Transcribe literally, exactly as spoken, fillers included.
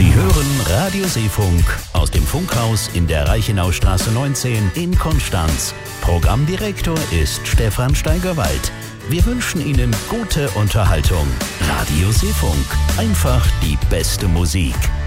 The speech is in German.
Sie hören Radio Seefunk aus dem Funkhaus in der Reichenaustraße neunzehn in Konstanz. Programmdirektor ist Stefan Steigerwald. Wir wünschen Ihnen gute Unterhaltung. Radio Seefunk, einfach die beste Musik.